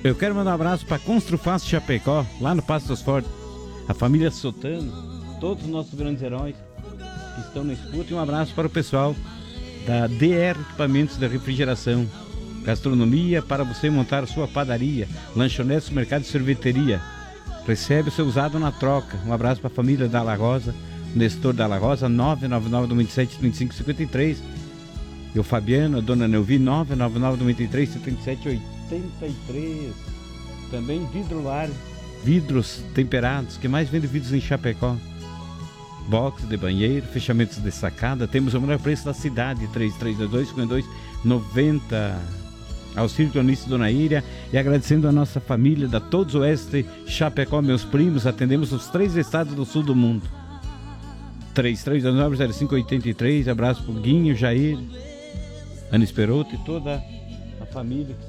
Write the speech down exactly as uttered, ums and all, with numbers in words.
Eu quero mandar um abraço para Construfácil Chapecó, lá no Passo dos Fortes. A família Sotano, todos os nossos grandes heróis que estão na escuta. E um abraço para o pessoal da D R Equipamentos de Refrigeração. Gastronomia para você montar a sua padaria, lanchonete, mercado e sorveteria. Recebe o seu usado na troca. Um abraço para a família da La Rosa, Nestor da La Rosa, nove nove nove, dois sete, dois cinco cinco três. E o Fabiano, a dona Neuvi, nove nove nove, dois três, sete sete oito três. Também Vidrolar, vidros temperados, que mais vende vidros em Chapecó. Box de banheiro, fechamentos de sacada. Temos o melhor preço da cidade, três três dois dois, cinco dois nove zero. Auxílio Cronista Dona Íria. E agradecendo a nossa família da Todos Oeste, Chapecó, meus primos. Atendemos os três estados do sul do mundo. três três dois nove, zero cinco oito três. Abraço pro Guinho, Jair, Ana Esperoto e toda a família.